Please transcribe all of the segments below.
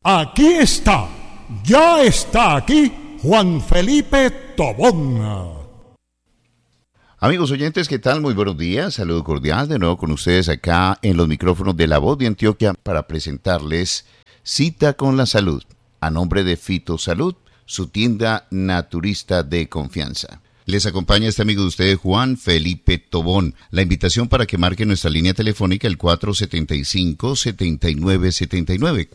Aquí está, ya está aquí Juan Felipe Tobón. Amigos oyentes, ¿qué tal? Muy buenos días, saludo cordial de nuevo con ustedes acá en los micrófonos de La Voz de Antioquia para presentarles Cita con la Salud, a nombre de Fitosalud, su tienda naturista de confianza. Les acompaña este amigo de ustedes, Juan Felipe Tobón. La invitación para que marque nuestra línea telefónica, el 475-7979,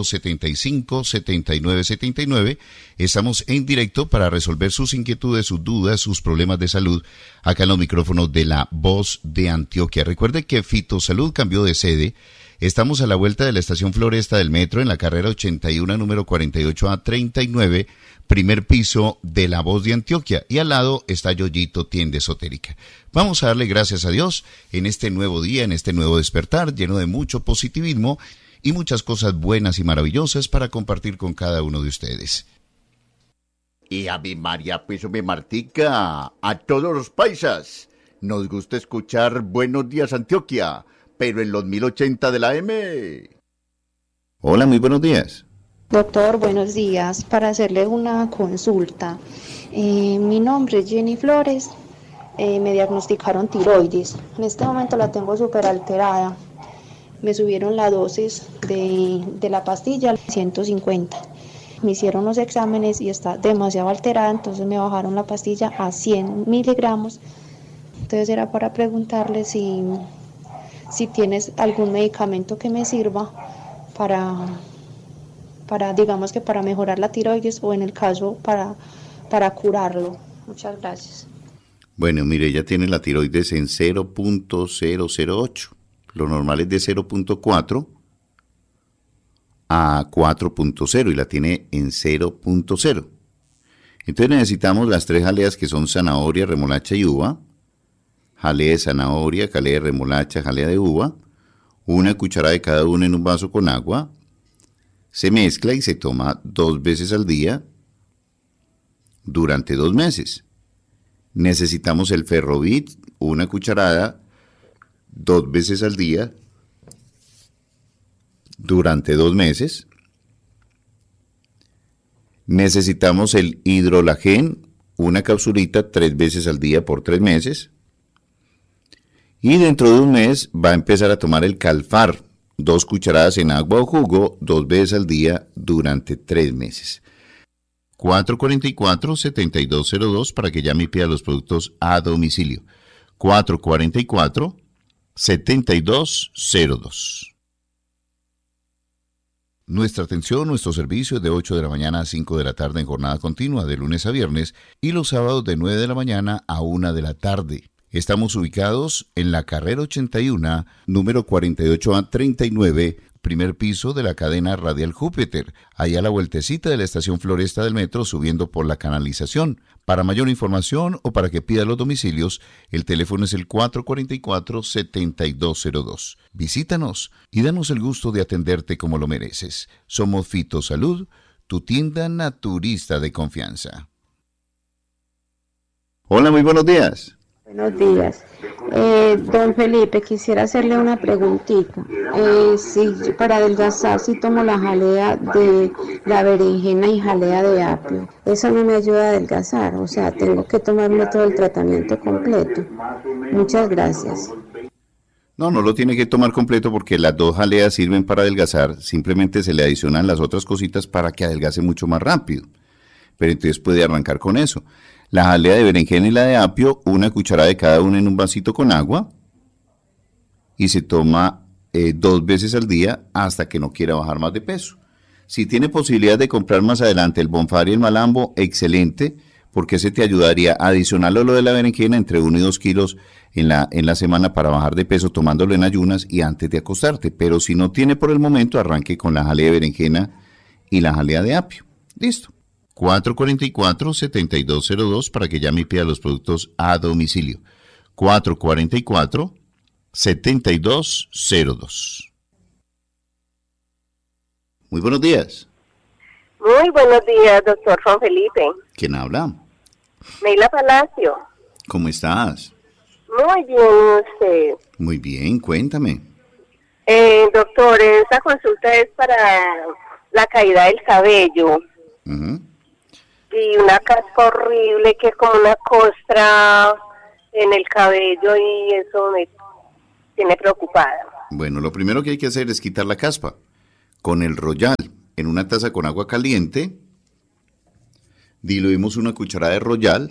475-7979. Estamos en directo para resolver sus inquietudes, sus dudas, sus problemas de salud, acá en los micrófonos de La Voz de Antioquia. Recuerde que Fitosalud cambió de sede. Estamos a la vuelta de la estación Floresta del Metro, en la carrera 81, número 48A39, primer piso de La Voz de Antioquia, y al lado está Yoyito Tienda Esotérica. Vamos a darle gracias a Dios en este nuevo día, en este nuevo despertar, lleno de mucho positivismo y muchas cosas buenas y maravillosas para compartir con cada uno de ustedes. Y a mi María, pues me Martica, a todos los paisas, nos gusta escuchar Buenos Días Antioquia, pero en los 1080 de la M. Hola, muy buenos días. Doctor, buenos días. Para hacerle una consulta, mi nombre es Jenny Flores, me diagnosticaron tiroides. En este momento la tengo súper alterada. Me subieron la dosis de la pastilla a 150. Me hicieron los exámenes y está demasiado alterada, entonces me bajaron la pastilla a 100 miligramos. Entonces era para preguntarle si tienes algún medicamento que me sirva para digamos que para mejorar la tiroides o en el caso para curarlo. Muchas gracias. Bueno, mire, ella tiene la tiroides en 0.008. Lo normal es de 0.4 a 4.0 y la tiene en 0.0. Entonces necesitamos las tres jaleas que son zanahoria, remolacha y uva. Jalea de zanahoria, jalea de remolacha, jalea de uva. Una cucharada de cada una en un vaso con agua. Se mezcla y se toma 2 veces al día durante 2 meses. Necesitamos el Ferrovit, una cucharada, 2 veces al día durante 2 meses. Necesitamos el Hidrolagen, una capsulita 3 veces al día por 3 meses. Y dentro de 1 mes va a empezar a tomar el Calfar, 2 cucharadas en agua o jugo, 2 veces al día durante 3 meses. 444-7202 para que llame y pida los productos a domicilio. 444-7202. Nuestra atención, nuestro servicio es de 8 de la mañana a 5 de la tarde en jornada continua, de lunes a viernes, y los sábados de 9 de la mañana a 1 de la tarde. Estamos ubicados en la carrera 81, número 48A39, primer piso de la cadena Radial Júpiter, allá a la vueltecita de la estación Floresta del Metro, subiendo por la canalización. Para mayor información o para que pida los domicilios, el teléfono es el 444-7202. Visítanos y danos el gusto de atenderte como lo mereces. Somos Fitosalud, tu tienda naturista de confianza. Hola, muy buenos días. Buenos días. Don Felipe, quisiera hacerle una preguntita. Si para adelgazar, si tomo la jalea de la berenjena y jalea de apio, eso no me ayuda a adelgazar, o sea, tengo que tomarme todo el tratamiento completo. Muchas gracias. No lo tiene que tomar completo porque las 2 jaleas sirven para adelgazar, simplemente se le adicionan las otras cositas para que adelgace mucho más rápido. Pero entonces puede arrancar con eso. La jalea de berenjena y la de apio, 1 cucharada de cada una en un vasito con agua y se toma 2 veces al día hasta que no quiera bajar más de peso. Si tiene posibilidad de comprar más adelante el Bonfar y el Malambo, excelente, porque ese te ayudaría a adicionarlo lo de la berenjena entre 1 y 2 kilos en la semana para bajar de peso tomándolo en ayunas y antes de acostarte. Pero si no tiene por el momento, arranque con la jalea de berenjena y la jalea de apio. Listo. 444-7202 para que llame y pida los productos a domicilio. 444-7202. Muy buenos días. Muy buenos días, doctor Juan Felipe. ¿Quién habla? Neila Palacio. ¿Cómo estás? Muy bien, usted. Muy bien, cuéntame. Doctor, esta consulta es para la caída del cabello Ujú. y una caspa horrible que es como una costra en el cabello y eso me tiene preocupada. Bueno, lo primero que hay que hacer es quitar la caspa. Con el Royal, en una taza con agua caliente, diluimos una cucharada de Royal,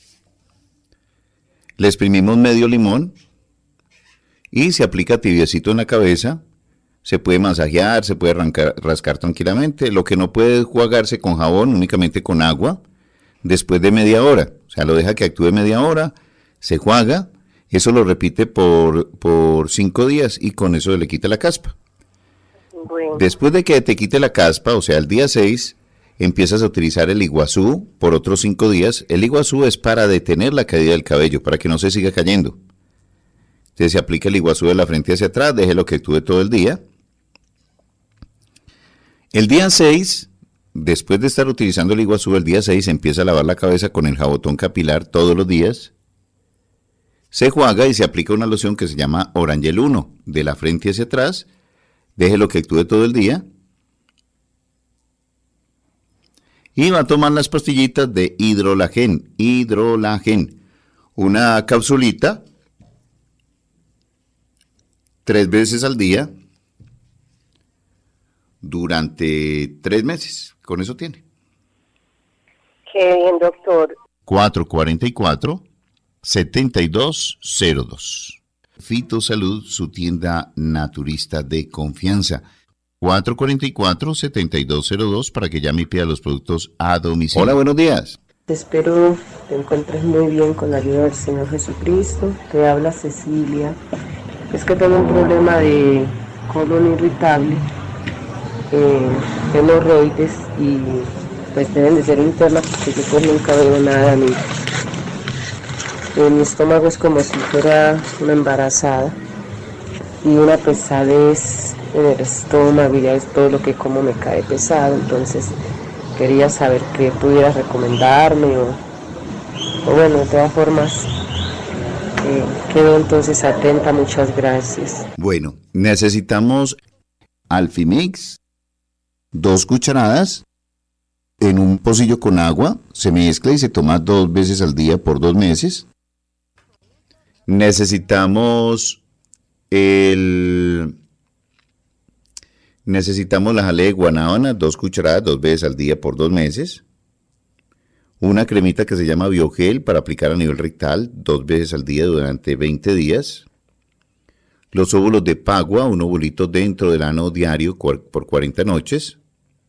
le exprimimos medio limón y se aplica tibiecito en la cabeza. Se puede masajear, se puede rascar tranquilamente. Lo que no puede es jugarse con jabón, únicamente con agua, después de media hora. O sea, lo deja que actúe media hora, se juega, eso lo repite por 5 días y con eso le quita la caspa. Bueno, Después de que te quite la caspa, o sea, el día 6, empiezas a utilizar el iguazú por otros 5 días. El iguazú es para detener la caída del cabello, para que no se siga cayendo. Entonces se aplica el iguazú de la frente hacia atrás, déjelo que actúe todo el día. El día 6, después de estar utilizando el iguazú, el día 6 empieza a lavar la cabeza con el jabotón capilar todos los días. Se juega y se aplica una loción que se llama Orangel 1, de la frente hacia atrás. Déjelo que actúe todo el día. Y va a tomar las pastillitas de hidrolagen. Hidrolagen. Una capsulita 3 veces al día durante 3 meses. Con eso tiene. qué bien, doctor. 444-7202. Fitosalud, su tienda naturista de confianza. 444-7202 para que llame y pida los productos a domicilio. Hola, buenos días. Espero te encuentres muy bien con la ayuda del Señor Jesucristo. Te habla Cecilia. Es que tengo un problema de colon irritable, hemorroides y pues deben de ser internas porque yo pues nunca veo nada. Mi estómago es como si fuera una embarazada y una pesadez en el estómago y ya es todo lo que como me cae pesado. Entonces quería saber qué pudieras recomendarme o bueno, de todas formas quedo entonces atenta. Muchas gracias. Bueno, necesitamos Alfimix, 2 cucharadas en un pocillo con agua, se mezcla y se toma 2 veces al día por 2 meses. Necesitamos la jalea de guanábana, 2 cucharadas, 2 veces al día por 2 meses. Una cremita que se llama Biogel para aplicar a nivel rectal 2 veces al día durante 20 días. Los óvulos de Pagua, un ovulito dentro del ano diario por 40 noches.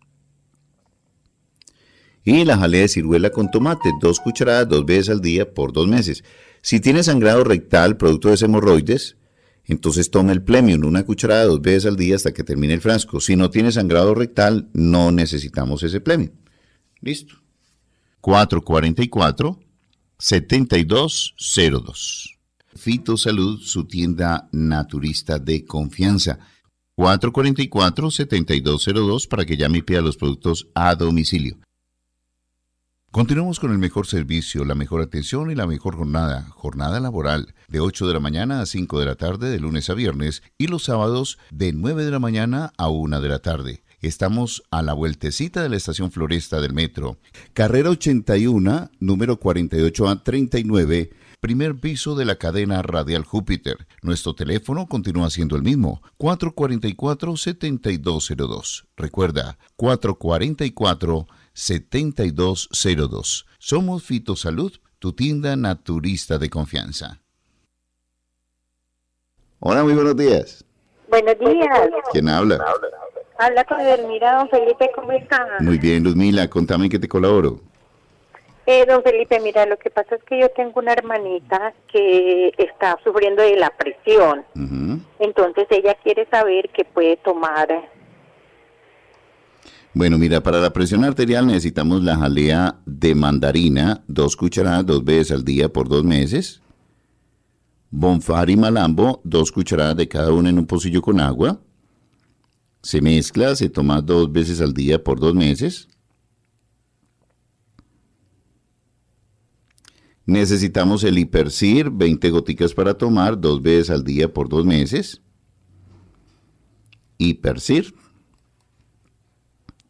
Y la jalea de ciruela con tomate, 2 cucharadas, 2 veces al día por 2 meses. Si tiene sangrado rectal, producto de hemorroides, entonces toma el Plemium, 1 cucharada 2 veces al día hasta que termine el frasco. Si no tiene sangrado rectal, no necesitamos ese Plemium. Listo. 444-7202. Fitosalud, su tienda naturista de confianza. 444-7202 para que llame y pida los productos a domicilio. Continuamos con el mejor servicio, la mejor atención y la mejor jornada. Jornada laboral de 8 de la mañana a 5 de la tarde de lunes a viernes y los sábados de 9 de la mañana a 1 de la tarde. Estamos a la vueltecita de la estación Floresta del Metro. Carrera 81, número 48A39, primer piso de la cadena Radial Júpiter. Nuestro teléfono continúa siendo el mismo, 444-7202. Recuerda, 444-7202. Somos Fitosalud, tu tienda naturista de confianza. Hola, muy buenos días. Buenos días. ¿Quién habla? Habla con Edelmira. Don Felipe, ¿cómo está? Muy bien, Luzmila, contame en qué te colaboro. Don Felipe, mira, lo que pasa es que yo tengo una hermanita que está sufriendo de la presión. Ujú. Entonces ella quiere saber qué puede tomar. Bueno, mira, para la presión arterial necesitamos la jalea de mandarina, 2 cucharadas 2 veces al día por 2 meses. Bonfar y malambo, 2 cucharadas de cada una en un pocillo con agua. Se mezcla, se toma 2 veces al día por 2 meses. Necesitamos el Hipercir, 20 goticas para tomar 2 veces al día por 2 meses. Hipercir.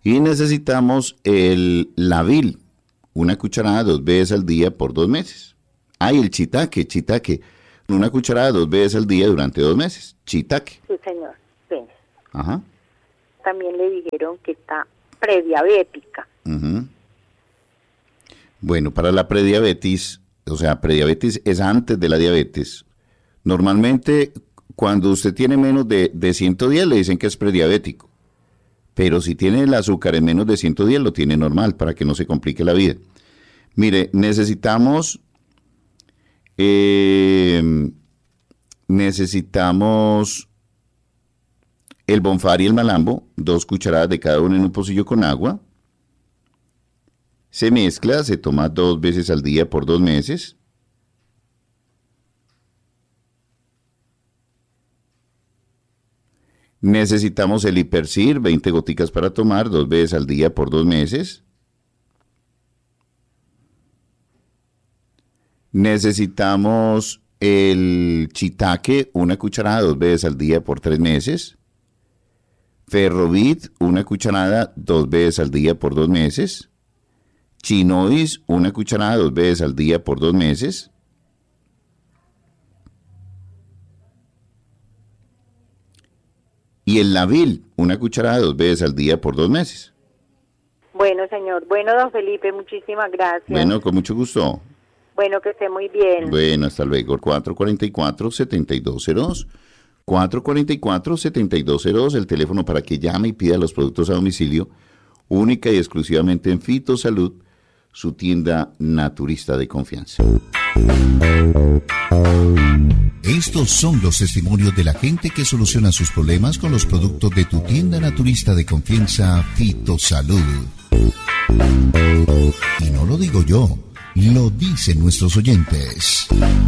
Y necesitamos el Lavil, una cucharada 2 veces al día por 2 meses. Ah, y el Chitaque, una cucharada 2 veces al día durante 2 meses. Chitaque. Sí, señor. Sí. Ajá. También le dijeron que está prediabética. Ujú. Bueno, para la prediabetes, o sea, prediabetes es antes de la diabetes. Normalmente, cuando usted tiene menos de 110, le dicen que es prediabético. Pero si tiene el azúcar en menos de 110, lo tiene normal, para que no se complique la vida. Mire, necesitamos el Bonfar y el Malambo, 2 cucharadas de cada uno en un pocillo con agua. Se mezcla, se toma 2 veces al día por 2 meses. Necesitamos el Hipercir, 20 goticas para tomar 2 veces al día por 2 meses. Necesitamos el Chitaque, una cucharada 2 veces al día por 3 meses. Ferrovit, una cucharada 2 veces al día por 2 meses. Chinois, una cucharada 2 veces al día por 2 meses. Y el Lavil, una cucharada 2 veces al día por 2 meses. Bueno, señor. Bueno, don Felipe, muchísimas gracias. Bueno, con mucho gusto. Bueno, que esté muy bien. Bueno, hasta luego. 444-7202. 444-7202, el teléfono para que llame y pida los productos a domicilio, única y exclusivamente en Fitosalud, su tienda naturista de confianza. Estos son los testimonios de la gente que soluciona sus problemas con los productos de tu tienda naturista de confianza, Fitosalud. Y no lo digo yo, lo dicen nuestros oyentes.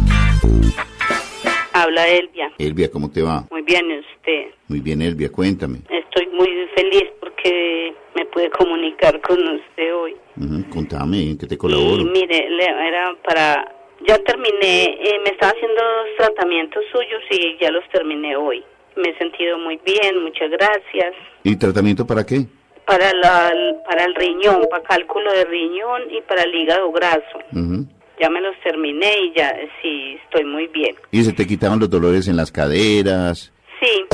Habla Elvia. Elvia, ¿cómo te va? Muy bien, ¿y usted? Muy bien, Elvia, cuéntame. Estoy muy feliz porque me pude comunicar con usted hoy. Contame, ¿en qué te colaboro? Y mire, era para... Ya terminé, me estaba haciendo tratamientos suyos y ya los terminé hoy. Me he sentido muy bien, muchas gracias. ¿Y tratamiento para qué? Para el riñón, para cálculo de riñón y para el hígado graso. Ya me los terminé y ya sí estoy muy bien. ¿Y se te quitaron los dolores en las caderas? Sí.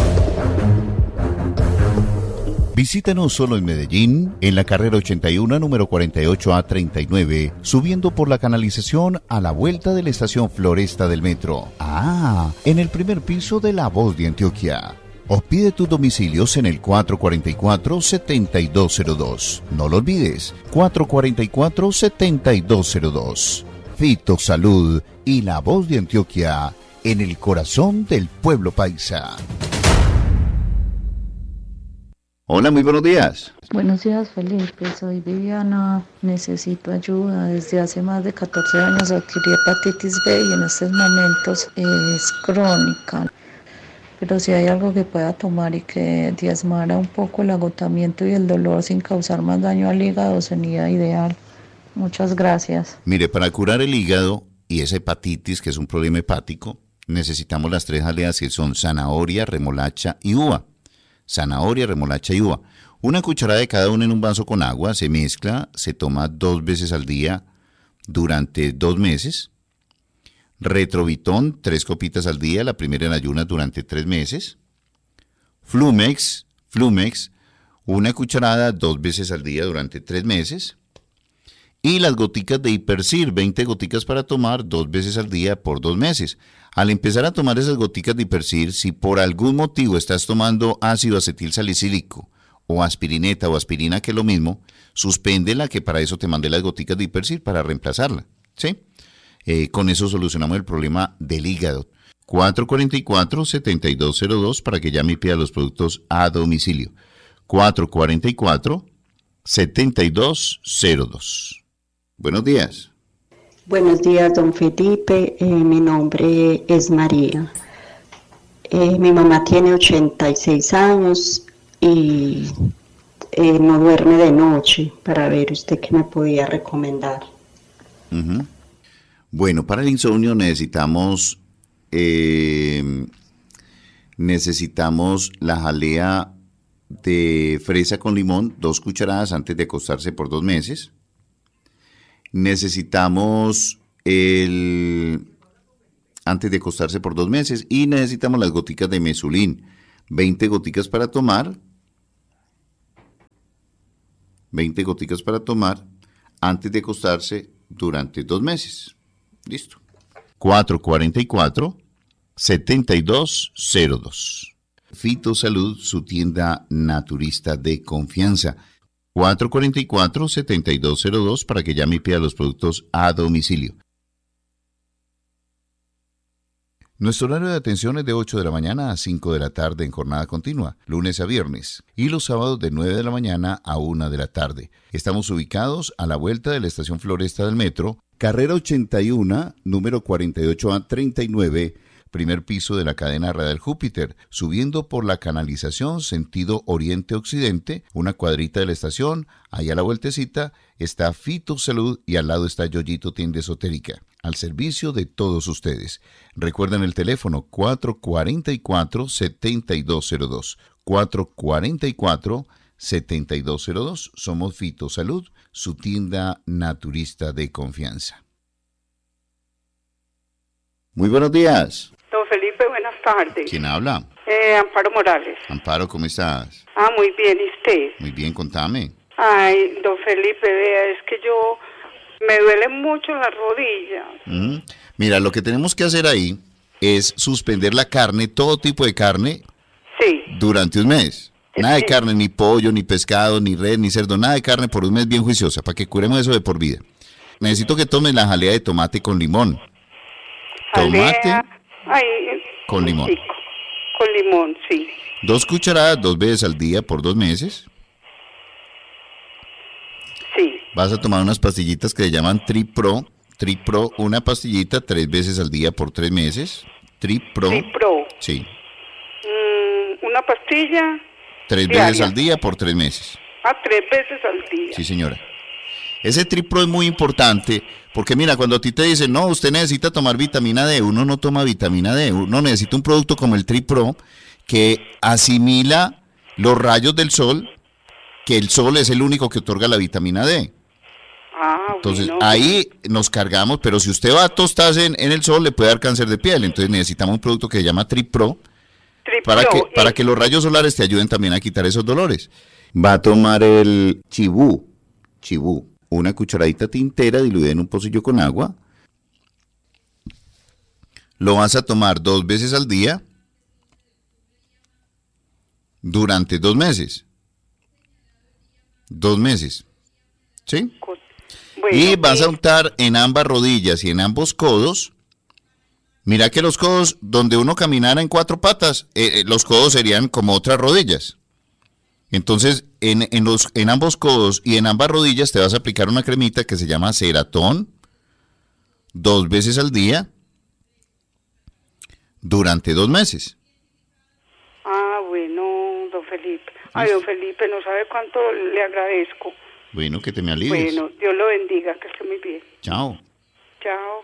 Visítanos solo en Medellín, en la carrera 81, número 48A39, subiendo por la canalización a la vuelta de la estación Floresta del metro. Ah, en el primer piso de La Voz de Antioquia. O pide tus domicilios en el 444-7202. No lo olvides, 444-7202. Fitosalud y La Voz de Antioquia, en el corazón del pueblo paisa. Hola, muy buenos días. Buenos días, Felipe. Soy Viviana. Necesito ayuda. Desde hace más de 14 años adquirí hepatitis B y en estos momentos es crónica. Pero si hay algo que pueda tomar y que diezmara un poco el agotamiento y el dolor sin causar más daño al hígado, sería ideal. Muchas gracias. Mire, para curar el hígado y esa hepatitis, que es un problema hepático, necesitamos las 3 aleas que son zanahoria, remolacha y uva. Zanahoria, remolacha y uva. Una cucharada de cada una en un vaso con agua, se mezcla, se toma 2 veces al día durante 2 meses. Retrovitón, 3 copitas al día, la primera en ayunas durante 3 meses. Flumex, una cucharada 2 veces al día durante 3 meses. Y las goticas de Hipercir, 20 goticas para tomar 2 veces al día por 2 meses. Al empezar a tomar esas goticas de Hipercir, si por algún motivo estás tomando ácido acetil salicílico o aspirineta o aspirina, que es lo mismo, suspéndela, que para eso te mandé las goticas de Hipercir, para reemplazarla, ¿sí? Con eso solucionamos el problema del hígado. 444-7202 para que llame y pida los productos a domicilio. 444-7202. Buenos días. Buenos días, don Felipe. Mi nombre es María. Mi mamá tiene 86 años y no duerme de noche. Para ver usted qué me podía recomendar. Bueno, para el insomnio necesitamos la jalea de fresa con limón, 2 cucharadas antes de acostarse por 2 meses. Necesitamos antes de acostarse por 2 meses, y necesitamos las goticas de mesulín, 20 goticas para tomar, 20 goticas para tomar antes de acostarse durante 2 meses. Listo. 444-7202. Fitosalud, su tienda naturista de confianza. 444-7202 para que llame y pida los productos a domicilio. Nuestro horario de atención es de 8 de la mañana a 5 de la tarde en jornada continua, lunes a viernes, y los sábados de 9 de la mañana a 1 de la tarde. Estamos ubicados a la vuelta de la estación Floresta del Metro, carrera 81, número 48A39, primer piso de la cadena radial Júpiter, subiendo por la canalización sentido oriente-occidente, una cuadrita de la estación, allá a la vueltecita está Fitosalud y al lado está Yoyito Tienda Esotérica, al servicio de todos ustedes. Recuerden el teléfono 444-7202, 444-7202, somos Fitosalud, su tienda naturista de confianza. Muy buenos días. Don Felipe, buenas tardes. ¿Quién habla? Amparo Morales. Amparo, ¿cómo estás? Muy bien, ¿y usted? Muy bien, contame. Ay, don Felipe, vea, es que me duele mucho las rodillas. Mira, lo que tenemos que hacer ahí es suspender la carne, todo tipo de carne, sí, durante un mes. Nada de carne, ni pollo, ni pescado, ni res, ni cerdo, nada de carne por un mes, bien juiciosa, para que curemos eso de por vida. Necesito que tomes la jalea de tomate con limón. Tomate con limón. Sí, con limón, sí. 2 cucharadas 2 veces al día por 2 meses. Sí. Vas a tomar unas pastillitas que se llaman Tripro. Tripro, una pastillita 3 veces al día por 3 meses. Tripro. Tripro. Sí. Una pastilla 3 veces al día por 3 meses. 3 veces al día. Sí, señora. Ese Tripro es muy importante porque mira, cuando a ti te dicen, no, usted necesita tomar vitamina D, uno no toma vitamina D, uno necesita un producto como el Tripro que asimila los rayos del sol, que el sol es el único que otorga la vitamina D. Entonces, bueno, ahí nos cargamos, pero si usted va a tostarse en el sol, le puede dar cáncer de piel, entonces necesitamos un producto que se llama Tripro, para que los rayos solares te ayuden también a quitar esos dolores. Va a tomar el chibú, una cucharadita tintera diluida en un pocillo con agua. Lo vas a tomar 2 veces al día durante 2 meses. 2 meses. ¿Sí? Bueno, y vas a untar en ambas rodillas y en ambos codos. Mira que los codos, donde uno caminara en 4 patas, los codos serían como otras rodillas. Entonces, en ambos codos y en ambas rodillas te vas a aplicar una cremita que se llama Ceratón 2 veces al día durante 2 meses. Bueno, don Felipe. Don Felipe, no sabe cuánto le agradezco. Bueno, que te me alivies. Bueno, Dios lo bendiga, que esté muy bien. Chao. Chao.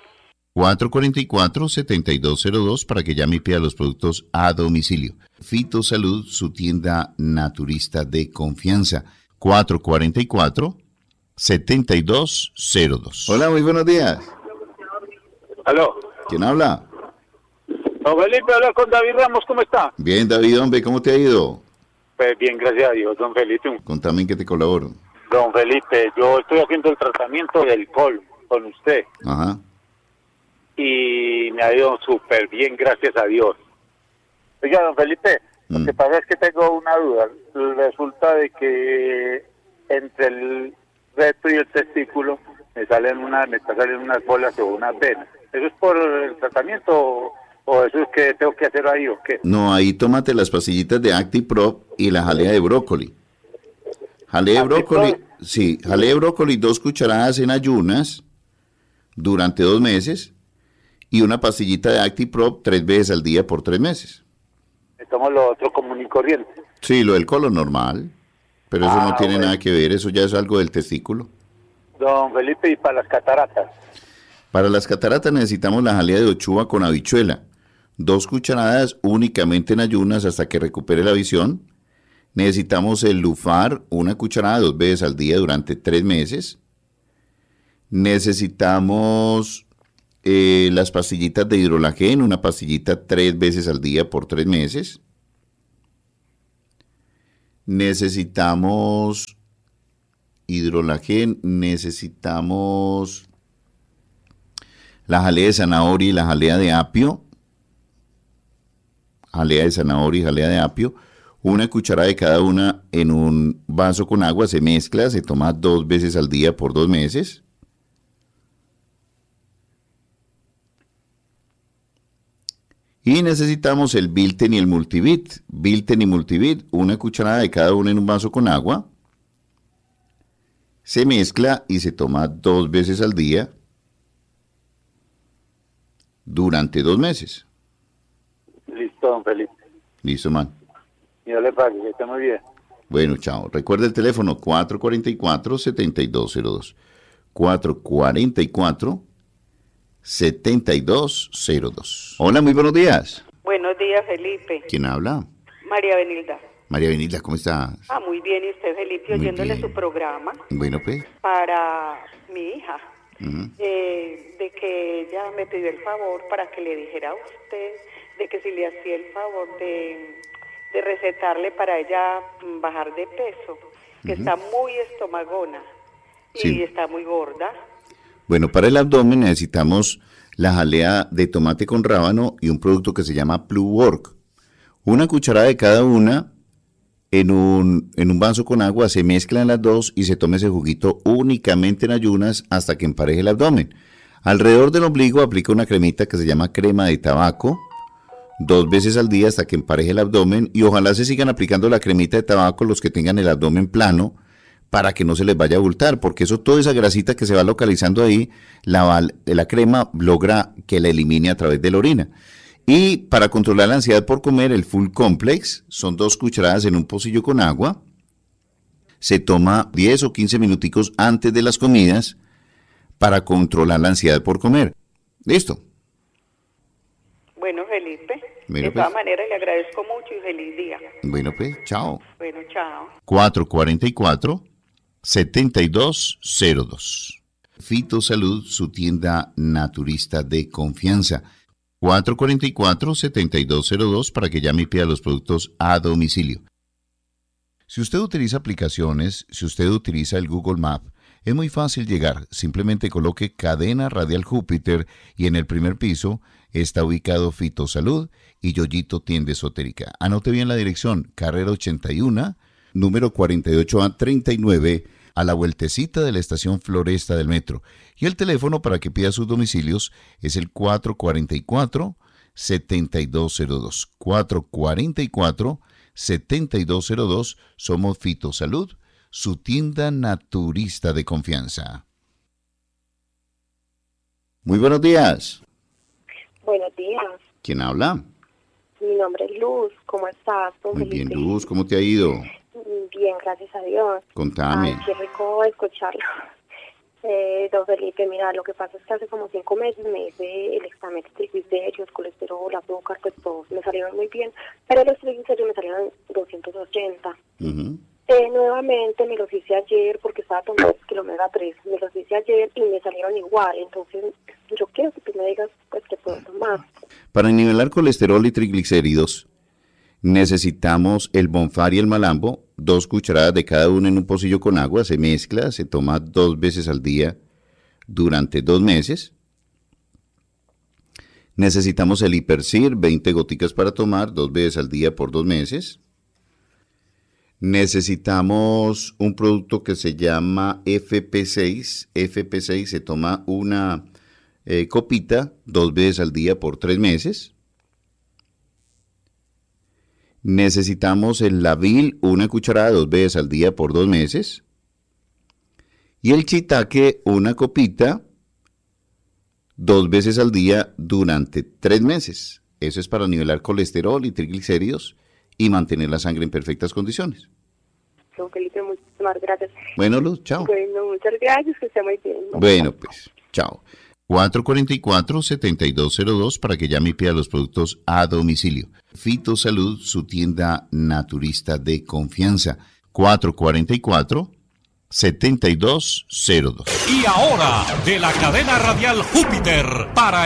444-7202 para que llame y pida los productos a domicilio. Fitosalud, su tienda naturista de confianza. 444-7202. Hola, muy buenos días. ¿Aló? ¿Quién habla? Don Felipe, habla con David Ramos, ¿cómo está? Bien, David, hombre, ¿cómo te ha ido? Pues bien, gracias a Dios, don Felipe. Contame en qué te colaboro. Don Felipe, yo estoy haciendo el tratamiento del colon con usted. Ajá. Y me ha ido súper bien, gracias a Dios. Oiga, don Felipe, lo que pasa es que tengo una duda. Resulta de que entre el recto y el testículo me está saliendo unas bolas o unas venas. ¿Eso es por el tratamiento o eso es que tengo que hacer ahí o qué? No, ahí tómate las pastillitas de ActiProp y la jalea de brócoli. Jalea de brócoli, sí, jalea de brócoli 2 cucharadas en ayunas durante 2 meses. Y una pastillita de ActiProp 3 veces al día por 3 meses. Me tomo lo otro común y corriente. Sí, lo del colon normal. Pero eso no tiene nada que ver, eso ya es algo del testículo. Don Felipe, ¿y para las cataratas? Para las cataratas necesitamos la jalea de ochuva con habichuela. 2 cucharadas únicamente en ayunas hasta que recupere la visión. Necesitamos el Lufar, una cucharada 2 veces al día durante 3 meses. Necesitamos las pastillitas de hidrolagén, una pastillita 3 veces al día por 3 meses. Necesitamos hidrolagén, necesitamos la jalea de zanahoria y la jalea de apio. Jalea de zanahoria y jalea de apio. Una cucharada de cada una en un vaso con agua, se mezcla, se toma 2 veces al día por 2 meses. Y necesitamos el Bilten y el Multivit. Bilten y Multivit, una cucharada de cada una en un vaso con agua. Se mezcla y se toma 2 veces al día durante 2 meses. Listo, don Felipe. Listo, man. Yo le pague, que esté muy bien. Bueno, chao. Recuerda el teléfono 444-7202. 444-7202. Hola, muy buenos días. Buenos días, Felipe. ¿Quién habla? María Benilda. María Benilda, ¿cómo estás? Muy bien, y usted, Felipe, Muy oyéndole bien. su programa Bueno, pues. para mi hija, Ujú. de que ella me pidió el favor para que le dijera a usted de que si le hacía el favor de recetarle para ella bajar de peso, que está muy estomagona y Sí. está muy gorda. Bueno, para el abdomen necesitamos la jalea de tomate con rábano y un producto que se llama Pluwork. Una cucharada de cada una en un vaso con agua, se mezclan las dos y se toma ese juguito únicamente en ayunas hasta que empareje el abdomen. Alrededor del ombligo aplica una cremita que se llama crema de tabaco, 2 veces al día hasta que empareje el abdomen, y ojalá se sigan aplicando la cremita de tabaco los que tengan el abdomen plano para que no se les vaya a abultar, porque eso, toda esa grasita que se va localizando ahí, la crema logra que la elimine a través de la orina. Y para controlar la ansiedad por comer, el Full Complex, son 2 cucharadas en un pocillo con agua. Se toma 10 o 15 minuticos antes de las comidas para controlar la ansiedad por comer. Listo. Bueno, Felipe, Bueno, de todas pues. maneras le agradezco mucho y feliz día. Bueno, pues, chao. Bueno, chao. 444-7202. Fitosalud, su tienda naturista de confianza. 444-7202 para que llame y pida los productos a domicilio. Si usted utiliza aplicaciones, si usted utiliza el Google Map, es muy fácil llegar. Simplemente coloque Cadena Radial Júpiter y en el primer piso está ubicado Fitosalud y Yoyito Tienda Esotérica. Anote bien la dirección, carrera 81, número 48A39, a la vueltecita de la estación Floresta del Metro. Y el teléfono para que pida sus domicilios es el 444-7202. 444-7202. Somos Fitosalud, su tienda naturista de confianza. Muy buenos días. Buenos días. ¿Quién habla? Mi nombre es Luz. ¿Cómo estás, don Muy bien, Felipe? Luz. ¿Cómo te ha ido? Bien, gracias a Dios. Contame. Ay, qué rico escucharlo. Don Felipe, mira, lo que pasa es que hace como 5 meses me hice el examen de triglicéridos, colesterol, azúcar, pues todos me salieron muy bien, pero los triglicéridos me salieron 280. Ujú. Nuevamente me los hice ayer porque estaba tomando el omega 3, me los hice ayer y me salieron igual, entonces yo quiero que tú me digas pues que puedo tomar. Para nivelar colesterol y triglicéridos, necesitamos el Bonfar y el Malambo, 2 cucharadas de cada uno en un pocillo con agua, se mezcla, se toma 2 veces al día durante 2 meses. Necesitamos el Hipercir, 20 goticas para tomar 2 veces al día por 2 meses. Necesitamos un producto que se llama FP6. FP6 se toma una copita 2 veces al día por 3 meses. Necesitamos el Lavil, una cucharada 2 veces al día por 2 meses. Y el Shiitake, una copita 2 veces al día durante 3 meses. Eso es para nivelar colesterol y triglicéridos y mantener la sangre en perfectas condiciones. Don Felipe, muchísimas gracias. Bueno, Luz, chao. Bueno, muchas gracias, que esté muy bien. Bueno, pues, chao. 444-7202 para que llame y pida los productos a domicilio. Fitosalud, su tienda naturista de confianza. 444-7202. Y ahora, de la cadena radial Júpiter, para